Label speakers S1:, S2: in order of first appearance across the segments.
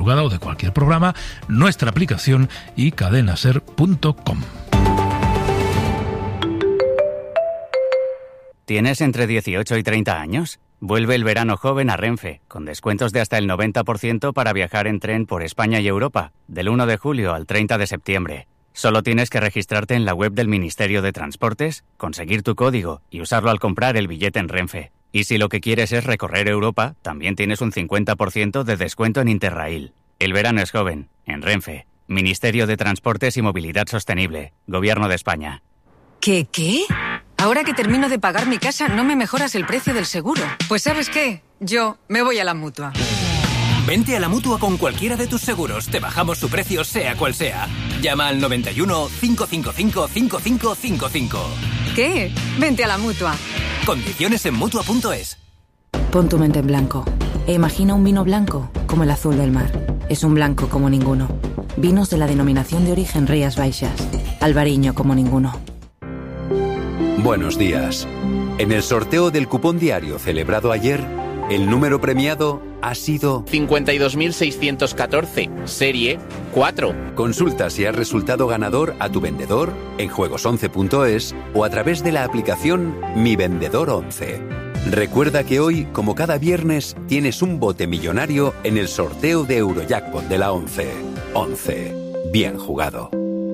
S1: madrugada o de cualquier programa, nuestra aplicación y cadenaser.com.
S2: ¿Tienes entre 18 y 30 años? Vuelve el verano joven a Renfe, con descuentos de hasta el 90% para viajar en tren por España y Europa, del 1 de julio al 30 de septiembre. Solo tienes que registrarte en la web del Ministerio de Transportes, conseguir tu código y usarlo al comprar el billete en Renfe. Y si lo que quieres es recorrer Europa, también tienes un 50% de descuento en Interrail. El verano es joven, en Renfe. Ministerio de Transportes y Movilidad Sostenible, Gobierno de España.
S3: ¿Qué? Ahora que termino de pagar mi casa, ¿no me mejoras el precio del seguro? Pues ¿sabes qué? Yo me voy a la Mutua.
S4: Vente a la Mutua con cualquiera de tus seguros. Te bajamos su precio sea cual sea. Llama al 91 555 5555.
S3: ¿Qué? Vente a la Mutua.
S4: Condiciones en Mutua.es.
S5: Pon tu mente en blanco e imagina un vino blanco como el azul del mar. Es un blanco como ninguno. Vinos de la denominación de origen Rías Baixas. Albariño como ninguno.
S6: Buenos días. En el sorteo del cupón diario celebrado ayer, el número premiado ha sido
S7: 52.614, serie 4.
S6: Consulta si has resultado ganador a tu vendedor en juegos11.es o a través de la aplicación Mi Vendedor 11. Recuerda que hoy, como cada viernes, tienes un bote millonario en el sorteo de Eurojackpot de la 11. 11. Bien jugado.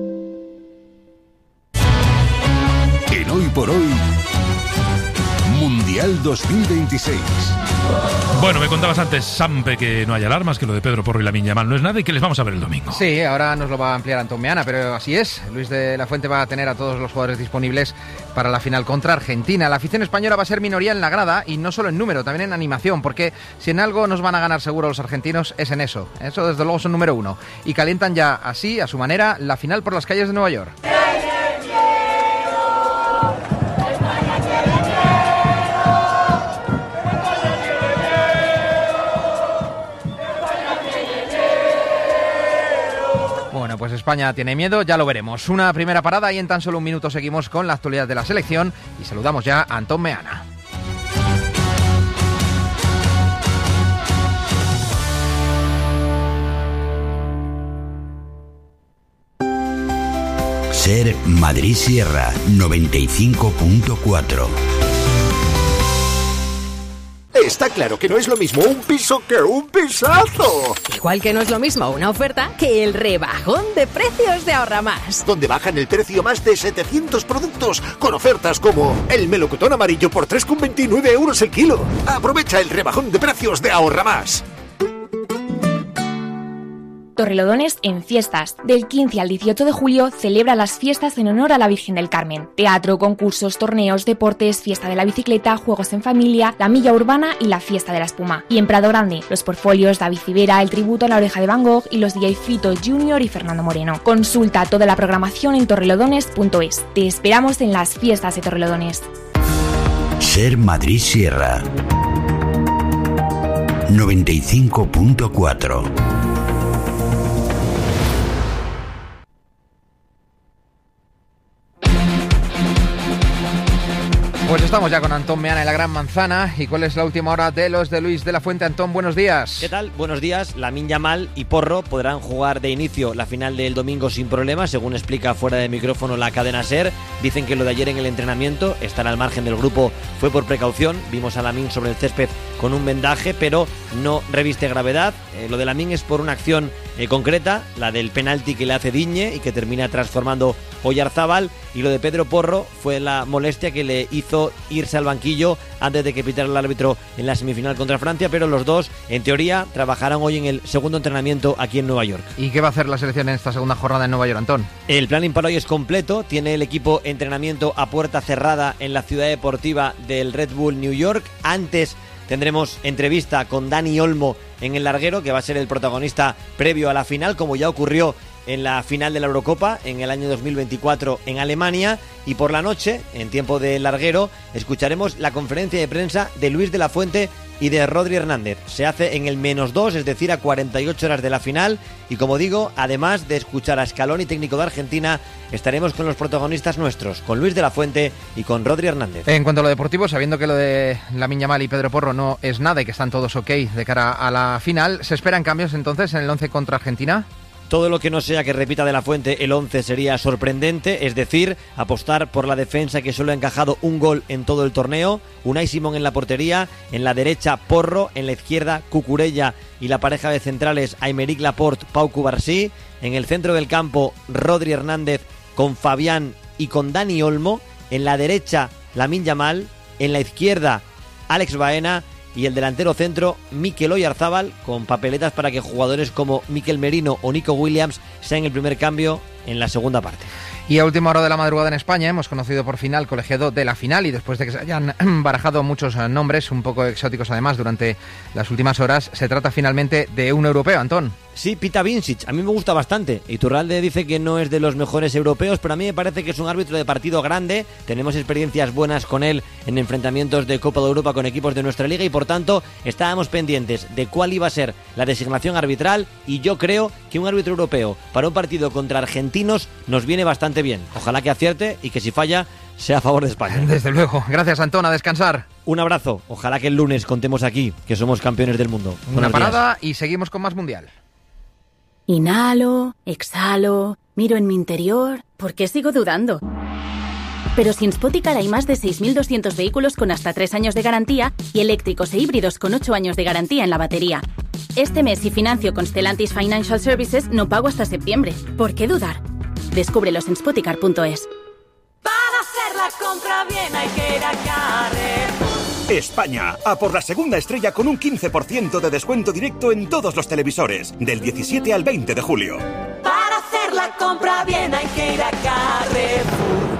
S8: En Hoy por Hoy, Mundial 2026.
S1: Bueno, me contabas antes, Sampe, que no hay alarmas, que lo de Pedro Porro y Lamine Yamal no es nada y que les vamos a ver el domingo.
S9: Sí, ahora nos lo va a ampliar Antón Meana, pero así es. Luis de la Fuente va a tener a todos los jugadores disponibles para la final contra Argentina. La afición española va a ser minoría en la grada y no solo en número, también en animación, porque si en algo nos van a ganar seguro los argentinos es en eso. Eso desde luego son número uno. Y calientan ya así, a su manera, la final por las calles de Nueva York. Bueno, pues España tiene miedo, ya lo veremos. Una primera parada y en tan solo un minuto seguimos con la actualidad de la selección y saludamos ya a Antón Meana.
S10: Ser Madrid Sierra 95.4.
S11: Está claro que no es lo mismo un piso que un pisazo.
S12: Igual que no es lo mismo una oferta que el rebajón de precios de Ahorra Más.
S11: Donde bajan el precio más de 700 productos con ofertas como el melocotón amarillo por 3,29 euros el kilo. Aprovecha el rebajón de precios de Ahorra Más.
S13: Torrelodones en fiestas. Del 15 al 18 de julio celebra las fiestas en honor a la Virgen del Carmen. Teatro, concursos, torneos, deportes, fiesta de la bicicleta, juegos en familia, la milla urbana y la fiesta de la espuma. Y en Prado Grande, los portfolios, David Civera, el tributo a la oreja de Van Gogh y los DJ Fito Junior y Fernando Moreno. Consulta toda la programación en torrelodones.es. Te esperamos en las fiestas de Torrelodones.
S10: Ser Madrid Sierra 95.4.
S9: Pues estamos ya con Antón Meana en la Gran Manzana. ¿Y cuál es la última hora de los de Luis de la Fuente? Antón, buenos días.
S14: ¿Qué tal? Buenos días. Lamine Yamal y Porro podrán jugar de inicio la final del domingo sin problemas, según explica fuera de micrófono la cadena SER. Dicen que lo de ayer en el entrenamiento, estar al margen del grupo, fue por precaución. Vimos a Lamine sobre el césped con un vendaje, pero no reviste gravedad. Lo de Lamine es por una acción concreta, la del penalti que le hace Digne y que termina transformando Oyarzábal, y lo de Pedro Porro fue la molestia que le hizo irse al banquillo antes de que pitara el árbitro en la semifinal contra Francia, pero los dos, en teoría, trabajarán hoy en el segundo entrenamiento aquí en Nueva York.
S9: ¿Y qué va a hacer la selección en esta segunda jornada en Nueva York, Antón?
S14: El planning para hoy es completo, tiene el equipo entrenamiento a puerta cerrada en la ciudad deportiva del Red Bull New York. Antes tendremos entrevista con Dani Olmo en el larguero, que va a ser el protagonista previo a la final, como ya ocurrió en la final de la Eurocopa en el año 2024 en Alemania. Y por la noche, en tiempo de larguero, escucharemos la conferencia de prensa de Luis de la Fuente y de Rodri Hernández. Se hace en el -2, es decir, a 48 horas de la final. Y como digo, además de escuchar a Scaloni, técnico de Argentina, estaremos con los protagonistas nuestros, con Luis de la Fuente y con Rodri Hernández.
S9: En cuanto a lo deportivo, sabiendo que lo de Lamine Yamal y Pedro Porro no es nada y que están todos ok de cara a la final, ¿se esperan cambios entonces en el 11 contra Argentina?
S14: Todo lo que no sea que repita de la Fuente el 11 sería sorprendente, es decir, apostar por la defensa que solo ha encajado un gol en todo el torneo. Unai Simón en la portería, en la derecha Porro, en la izquierda Cucurella y la pareja de centrales Aymeric Laporte, Pau Cubarsí. En el centro del campo Rodri Hernández con Fabián y con Dani Olmo. En la derecha Lamine Yamal, en la izquierda Alex Baena. Y el delantero centro, Mikel Oyarzabal, con papeletas para que jugadores como Mikel Merino o Nico Williams sean el primer cambio en la segunda parte.
S9: Y a última hora de la madrugada en España hemos conocido por fin al colegiado de la final, y después de que se hayan barajado muchos nombres, un poco exóticos además, durante las últimas horas, se trata finalmente de un europeo, Antón.
S14: Sí, Pita Vincic, a mí me gusta bastante. Iturralde dice que no es de los mejores europeos, pero a mí me parece que es un árbitro de partido grande. Tenemos experiencias buenas con él en enfrentamientos de Copa de Europa con equipos de nuestra liga y por tanto estábamos pendientes de cuál iba a ser la designación arbitral, y yo creo que un árbitro europeo para un partido contra argentinos nos viene bastante bien. Ojalá que acierte y que si falla sea a favor de España.
S9: Desde luego. Gracias, Antón, a descansar.
S14: Un abrazo. Ojalá que el lunes contemos aquí que somos campeones del mundo.
S9: Una parada y seguimos con más Mundial.
S15: Inhalo, exhalo, miro en mi interior. ¿Por qué sigo dudando? Pero si en Spoticar hay más de 6.200 vehículos con hasta 3 años de garantía y eléctricos e híbridos con 8 años de garantía en la batería. Este mes, si financio con Stellantis Financial Services, no pago hasta septiembre. ¿Por qué dudar? Descúbrelos en spoticar.es.
S16: Para hacer la compra bien hay que ir a Carrefour.
S17: España, a por la segunda estrella con un 15% de descuento directo en todos los televisores, del 17 al 20 de julio.
S16: Para hacer la compra bien hay que ir a Carrefour.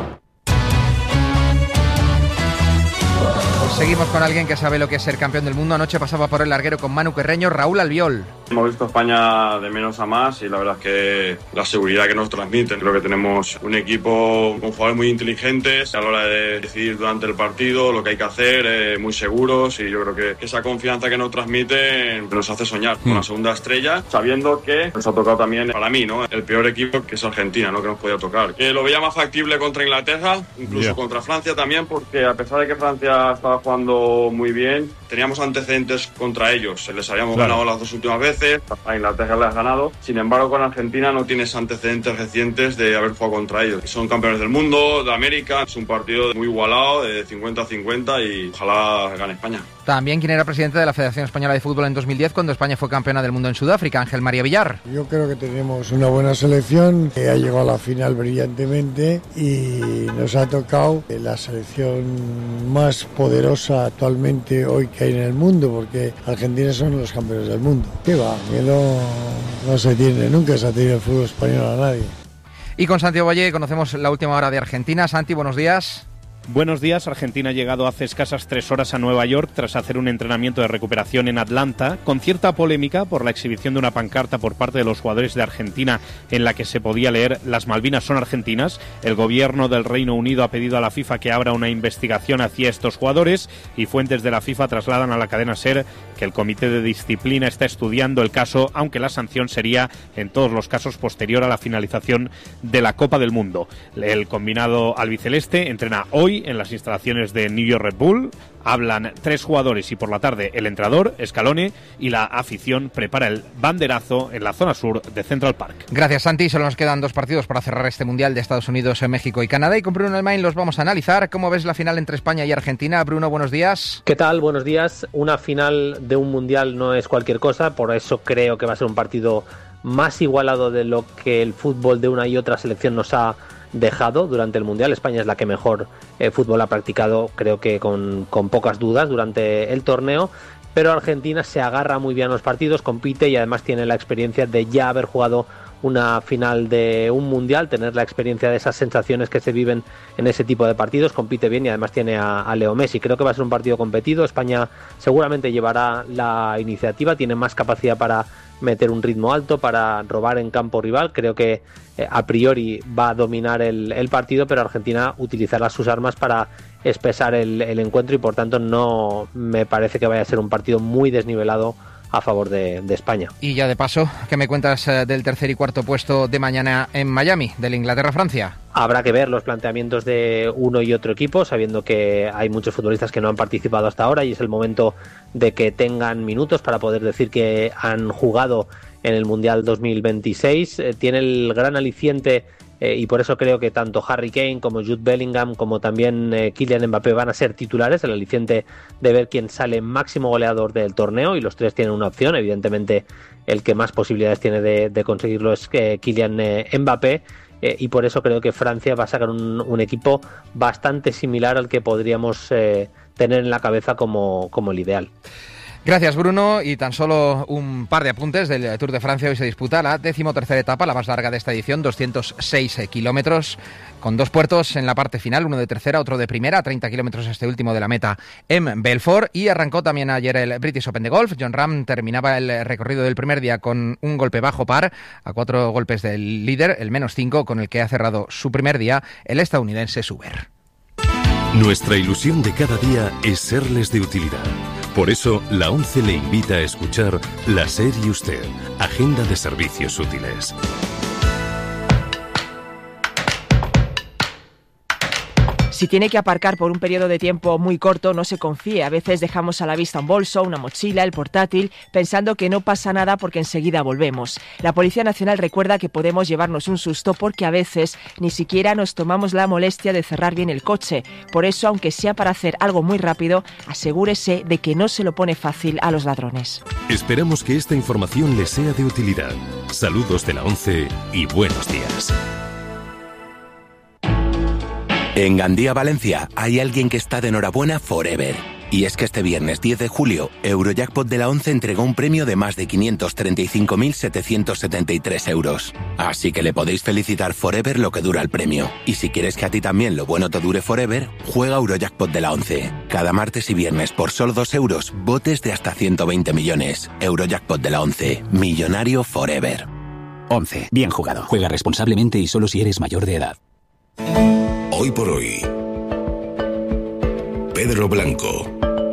S9: Pues seguimos con alguien que sabe lo que es ser campeón del mundo. Anoche pasaba por el larguero con Manu Querreño, Raúl Albiol.
S18: Hemos visto a España de menos a más y la verdad es que la seguridad que nos transmiten. Creo que tenemos un equipo con jugadores muy inteligentes a la hora de decidir durante el partido lo que hay que hacer, muy seguros, y yo creo que esa confianza que nos transmiten nos hace soñar con la segunda estrella, sabiendo que nos ha tocado también, para mí, ¿no?, el peor equipo, que es Argentina, ¿no?, que nos podía tocar. Que lo veía más factible contra Inglaterra, incluso contra Francia también, porque a pesar de que Francia estaba jugando muy bien, teníamos antecedentes contra ellos. Les habíamos ganado las 2 últimas veces, a Inglaterra les has ganado. Sin embargo, con Argentina no tienes antecedentes recientes de haber jugado contra ellos. Son campeones del mundo, de América. Es un partido muy igualado, de 50-50, y ojalá gane España.
S9: También quien era presidente de la Federación Española de Fútbol en 2010, cuando España fue campeona del mundo en Sudáfrica, Ángel María Villar.
S19: Yo creo que tenemos una buena selección, que ha llegado a la final brillantemente y nos ha tocado la selección más poderosa actualmente hoy que hay en el mundo, porque Argentina son los campeones del mundo. ¿Qué va? Que no se tiene, nunca se ha tenido el fútbol español a nadie.
S9: Y con Santiago Valle conocemos la última hora de Argentina. Santi, buenos días.
S20: Buenos días. Argentina ha llegado hace escasas 3 horas a Nueva York tras hacer un entrenamiento de recuperación en Atlanta, con cierta polémica por la exhibición de una pancarta por parte de los jugadores de Argentina en la que se podía leer "Las Malvinas son argentinas". El gobierno del Reino Unido ha pedido a la FIFA que abra una investigación hacia estos jugadores, y fuentes de la FIFA trasladan a la cadena SER que el Comité de Disciplina está estudiando el caso, aunque la sanción sería en todos los casos posterior a la finalización de la Copa del Mundo. El combinado albiceleste entrena hoy en las instalaciones de New York Red Bull. Hablan 3 jugadores y por la tarde el entrenador, Scaloni, y la afición prepara el banderazo en la zona sur de Central Park.
S9: Gracias, Santi. Solo nos quedan 2 partidos para cerrar este Mundial de Estados Unidos, México y Canadá, y con Bruno Elmain los vamos a analizar. ¿Cómo ves la final entre España y Argentina? Bruno, buenos días.
S21: ¿Qué tal? Buenos días. Una final de un Mundial no es cualquier cosa, por eso creo que va a ser un partido más igualado de lo que el fútbol de una y otra selección nos ha dejado durante el Mundial. España es la que mejor fútbol ha practicado, creo que con pocas dudas durante el torneo, pero Argentina se agarra muy bien a los partidos, compite y además tiene la experiencia de ya haber jugado una final de un Mundial, tener la experiencia de esas sensaciones que se viven en ese tipo de partidos, compite bien y además tiene a Leo Messi. Creo que va a ser un partido competido. España seguramente llevará la iniciativa, tiene más capacidad para meter un ritmo alto, para robar en campo rival. Creo que a priori va a dominar el partido, pero Argentina utilizará sus armas para espesar el encuentro y por tanto no me parece que vaya a ser un partido muy desnivelado a favor de España.
S9: Y ya de paso, ¿qué me cuentas del tercer y cuarto puesto de mañana en Miami, del Inglaterra-Francia?
S21: Habrá que ver los planteamientos de uno y otro equipo, sabiendo que hay muchos futbolistas que no han participado hasta ahora y es el momento de que tengan minutos para poder decir que han jugado en el Mundial 2026. Tiene el gran aliciente y por eso creo que tanto Harry Kane como Jude Bellingham como también Kylian Mbappé van a ser titulares, el aliciente de ver quién sale máximo goleador del torneo, y los tres tienen una opción. Evidentemente el que más posibilidades tiene de conseguirlo es Kylian Mbappé, y por eso creo que Francia va a sacar un equipo bastante similar al que podríamos tener en la cabeza como el ideal.
S9: Gracias, Bruno. Y tan solo un par de apuntes del Tour de Francia. Hoy se disputa la 13ª etapa, la más larga de esta edición, 206 kilómetros, con dos puertos en la parte final, uno de tercera, otro de primera, 30 kilómetros este último de la meta en Belfort. Y arrancó también ayer el British Open de golf. Jon Rahm terminaba el recorrido del primer día con un golpe bajo par, a 4 golpes del líder, el -5, con el que ha cerrado su primer día el estadounidense Suber.
S2: Nuestra ilusión de cada día es serles de utilidad. Por eso, la ONCE le invita a escuchar La SER y Usted, Agenda de Servicios Útiles.
S22: Si tiene que aparcar por un periodo de tiempo muy corto, no se confíe. A veces dejamos a la vista un bolso, una mochila, el portátil, pensando que no pasa nada porque enseguida volvemos. La Policía Nacional recuerda que podemos llevarnos un susto porque a veces ni siquiera nos tomamos la molestia de cerrar bien el coche. Por eso, aunque sea para hacer algo muy rápido, asegúrese de que no se lo pone fácil a los ladrones.
S2: Esperamos que esta información les sea de utilidad. Saludos de la ONCE y buenos días.
S23: En Gandía, Valencia, hay alguien que está de enhorabuena forever. Y es que este viernes 10 de julio, Eurojackpot de la ONCE entregó un premio de más de 535.773 euros. Así que le podéis felicitar forever lo que dura el premio. Y si quieres que a ti también lo bueno te dure forever, juega Eurojackpot de la ONCE. Cada martes y viernes por solo 2 euros, botes de hasta 120 millones. Eurojackpot de la ONCE. Millonario forever.
S24: 11. Bien jugado. Juega responsablemente y solo si eres mayor de edad.
S8: Hoy por hoy, Pedro Blanco.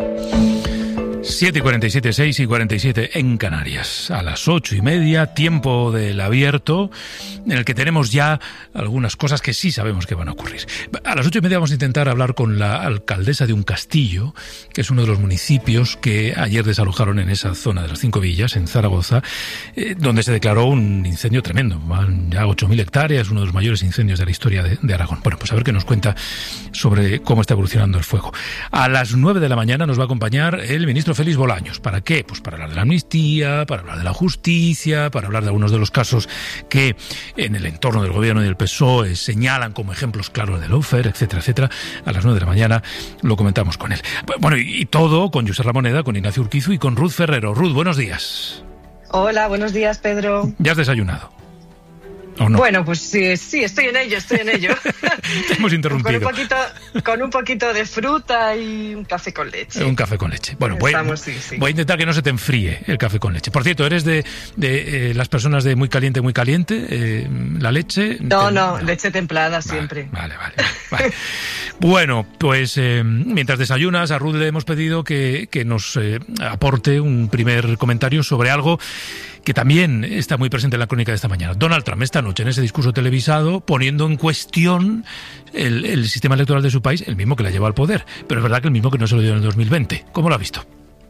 S1: 7:47, 6:47 en Canarias. A las 8:30, tiempo del abierto, en el que tenemos ya algunas cosas que sí sabemos que van a ocurrir. A las 8:30 vamos a intentar hablar con la alcaldesa de Uncastillo, que es uno de los municipios que ayer desalojaron en esa zona de las 5 villas, en Zaragoza, donde se declaró un incendio tremendo. Van ya 8.000 hectáreas, uno de los mayores incendios de la historia de Aragón. Bueno, pues a ver qué nos cuenta sobre cómo está evolucionando el fuego. A las 9 de la mañana nos va a acompañar el ministro Félix Bolaños. ¿Para qué? Pues para hablar de la amnistía, para hablar de la justicia, para hablar de algunos de los casos que en el entorno del gobierno y del PSOE señalan como ejemplos claros de lawfare, etcétera, etcétera. A las 9 de la mañana lo comentamos con él. Bueno, y todo con Josep Ramoneda, con Ignacio Urquizu y con Ruth Ferrero. Ruth, buenos días.
S25: Hola, buenos días, Pedro.
S1: ¿Ya has desayunado? ¿O no?
S25: Bueno, pues sí, estoy en ello.
S1: Te hemos interrumpido.
S25: Con un poquito de fruta y un café con leche.
S1: Un café con leche. Bueno, voy a intentar que no se te enfríe el café con leche. Por cierto, ¿eres de las personas de muy caliente, la leche?
S25: No, leche templada siempre.
S1: Vale. Bueno, pues mientras desayunas, a Ruth le hemos pedido que nos aporte un primer comentario sobre algo que también está muy presente en la crónica de esta mañana. Donald Trump esta noche en ese discurso televisado poniendo en cuestión el sistema electoral de su país, el mismo que la lleva al poder, pero es verdad que el mismo que no se lo dio en el 2020. ¿Cómo lo ha visto?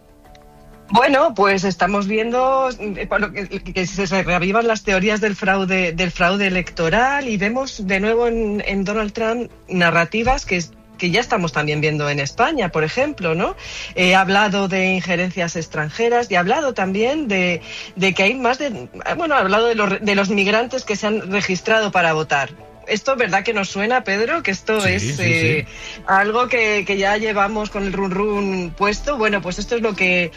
S25: Bueno, pues estamos viendo que se reavivan las teorías del fraude electoral y vemos de nuevo en Donald Trump narrativas que ya estamos también viendo en España, por ejemplo, ¿no? Ha hablado de injerencias extranjeras y ha hablado también de que hay más ha hablado de los migrantes que se han registrado para votar. Esto, ¿verdad que nos suena, Pedro? Que esto sí. Algo que ya llevamos con el run puesto. Bueno, pues esto es lo que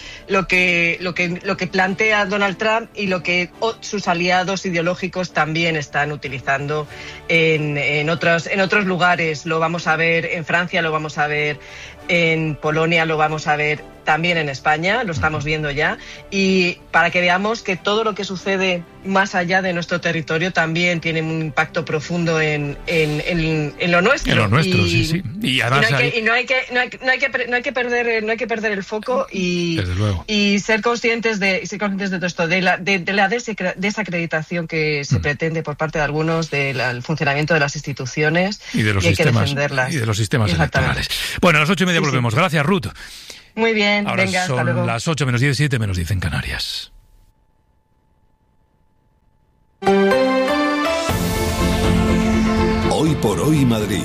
S25: plantea Donald Trump y lo que sus aliados ideológicos también están utilizando en otros lugares. Lo vamos a ver en Francia, lo vamos a ver en Polonia, lo vamos a ver también en España, lo estamos viendo ya, y para que veamos que todo lo que sucede más allá de nuestro territorio también tiene un impacto profundo en lo nuestro.
S1: En lo nuestro, sí. Y además
S25: no hay que perder el foco y ser conscientes de todo esto, de la desacreditación que se pretende por parte de algunos del funcionamiento de las instituciones
S1: y de los
S25: hay
S1: sistemas,
S25: que defenderlas.
S1: Y de los sistemas electorales. Bueno, a las 8:30 volvemos. Gracias, Ruth.
S25: Muy bien,
S1: ahora
S25: venga, hasta luego.
S1: Son las 8 menos 10, 7 menos 10 en Canarias.
S8: Hoy por hoy Madrid.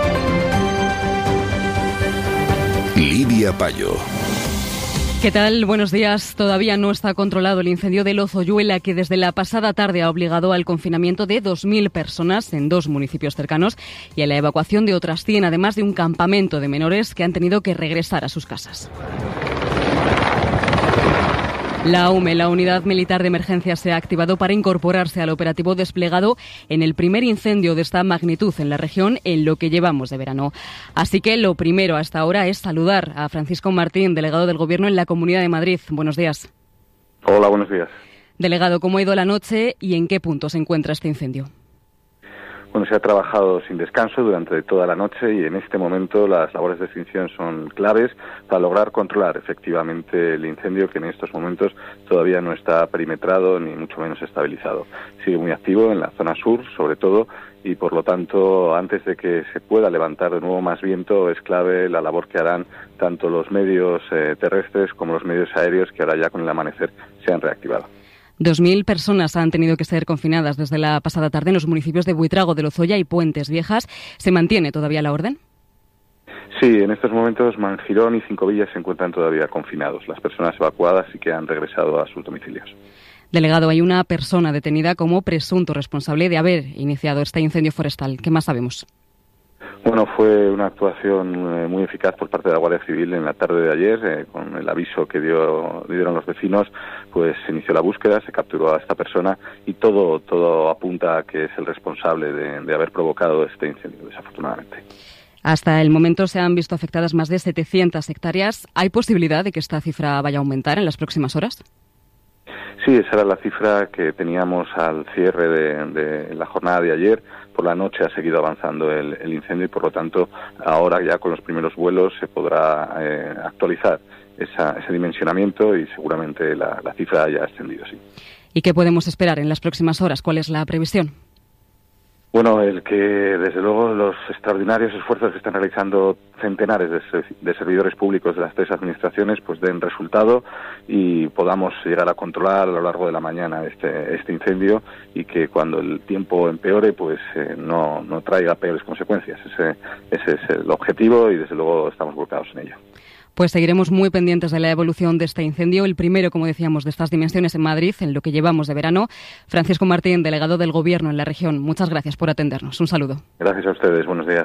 S8: Lidia Payo.
S3: ¿Qué tal? Buenos días. Todavía no está controlado el incendio de Lozoyuela, que desde la pasada tarde ha obligado al confinamiento de 2.000 personas en 2 municipios cercanos y a la evacuación de otras 100, además de un campamento de menores que han tenido que regresar a sus casas. La UME, la Unidad Militar de Emergencia, se ha activado para incorporarse al operativo desplegado en el primer incendio de esta magnitud en la región en lo que llevamos de verano. Así que lo primero hasta ahora es saludar a Francisco Martín, delegado del Gobierno en la Comunidad de Madrid. Buenos días.
S4: Hola, buenos días.
S3: Delegado, ¿cómo ha ido la noche y en qué punto se encuentra este incendio?
S4: Bueno, se ha trabajado sin descanso durante toda la noche y en este momento las labores de extinción son claves para lograr controlar efectivamente el incendio, que en estos momentos todavía no está perimetrado ni mucho menos estabilizado. Sigue muy activo en la zona sur, sobre todo, y por lo tanto, antes de que se pueda levantar de nuevo más viento, es clave la labor que harán tanto los medios terrestres como los medios aéreos, que ahora ya con el amanecer se han reactivado.
S3: 2.000 personas han tenido que ser confinadas desde la pasada tarde en los municipios de Buitrago, de Lozoya y Puentes Viejas. ¿Se mantiene todavía la orden?
S4: Sí, en estos momentos Mangirón y Cinco Villas se encuentran todavía confinados. Las personas evacuadas sí que han regresado a sus domicilios.
S3: Delegado, hay una persona detenida como presunto responsable de haber iniciado este incendio forestal. ¿Qué más sabemos?
S4: Bueno, fue una actuación muy eficaz por parte de la Guardia Civil en la tarde de ayer, con el aviso que dieron los vecinos, pues se inició la búsqueda, se capturó a esta persona y todo apunta a que es el responsable de haber provocado este incendio, desafortunadamente.
S3: Hasta el momento se han visto afectadas más de 700 hectáreas. ¿Hay posibilidad de que esta cifra vaya a aumentar en las próximas horas?
S4: Sí, esa era la cifra que teníamos al cierre de la jornada de ayer. Por la noche ha seguido avanzando el incendio y, por lo tanto, ahora ya con los primeros vuelos se podrá actualizar ese dimensionamiento y seguramente la cifra haya ascendido, sí.
S3: ¿Y qué podemos esperar en las próximas horas? ¿Cuál es la previsión?
S4: Bueno, el que desde luego los extraordinarios esfuerzos que están realizando centenares de servidores públicos de las 3 administraciones pues den resultado y podamos llegar a controlar a lo largo de la mañana este incendio y que cuando el tiempo empeore pues no traiga peores consecuencias. Ese es el objetivo y desde luego estamos volcados en ello.
S3: Pues seguiremos muy pendientes de la evolución de este incendio, el primero, como decíamos, de estas dimensiones en Madrid, en lo que llevamos de verano. Francisco Martín, delegado del Gobierno en la región, muchas gracias por atendernos. Un saludo.
S4: Gracias a ustedes. Buenos días.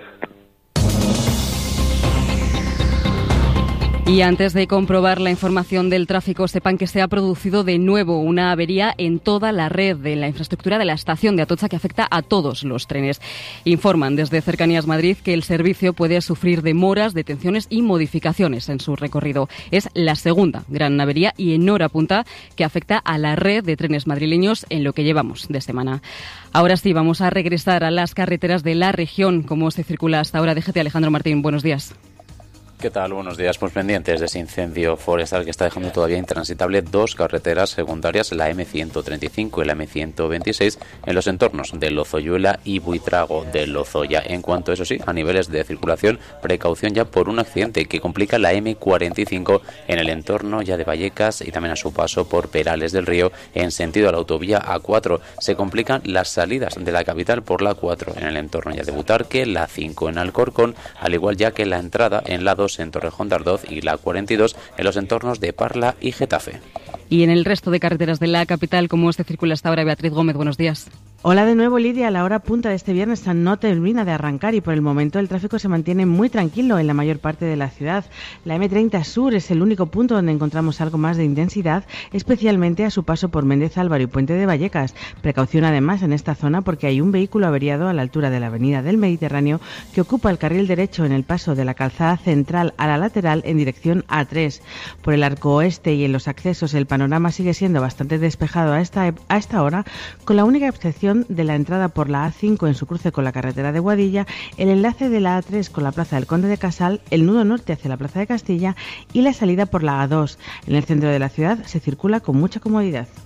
S3: Y antes de comprobar la información del tráfico, sepan que se ha producido de nuevo una avería en toda la red de la infraestructura de la estación de Atocha que afecta a todos los trenes. Informan desde Cercanías Madrid que el servicio puede sufrir demoras, detenciones y modificaciones en su recorrido. Es la segunda gran avería y en hora punta que afecta a la red de trenes madrileños en lo que llevamos de semana. Ahora sí, vamos a regresar a las carreteras de la región. ¿Cómo se circula hasta ahora? DGT Alejandro Martín, buenos días.
S5: ¿Qué tal? Buenos días. Pues pendientes de ese incendio forestal que está dejando todavía intransitable 2 carreteras secundarias, la M135 y la M126, en los entornos de Lozoyuela y Buitrago de Lozoya. En cuanto, eso sí, a niveles de circulación, precaución ya por un accidente que complica la M45 en el entorno ya de Vallecas y también a su paso por Perales del Río en sentido a la autovía A4. Se complican las salidas de la capital por la 4 en el entorno ya de Butarque, la 5 en Alcorcón, al igual ya que la entrada en la 2 en Torrejón de Ardoz y la 42 en los entornos de Parla y Getafe.
S3: Y en el resto de carreteras de la capital, ¿cómo se circula hasta ahora? Beatriz Gómez, buenos días.
S6: Hola de nuevo, Lidia. La hora punta de este viernes no termina de arrancar y por el momento el tráfico se mantiene muy tranquilo en la mayor parte de la ciudad. La M30 Sur es el único punto donde encontramos algo más de intensidad, especialmente a su paso por Méndez Álvaro y Puente de Vallecas. Precaución además en esta zona porque hay un vehículo averiado a la altura de la avenida del Mediterráneo que ocupa el carril derecho en el paso de la calzada central a la lateral en dirección A3. Por el arco oeste y en los accesos el panorama sigue siendo bastante despejado a esta hora, con la única excepción de la entrada por la A5 en su cruce con la carretera de Guadilla, el enlace de la A3 con la plaza del Conde de Casal, el nudo norte hacia la plaza de Castilla y la salida por la A2. En el centro de la ciudad se circula con mucha comodidad.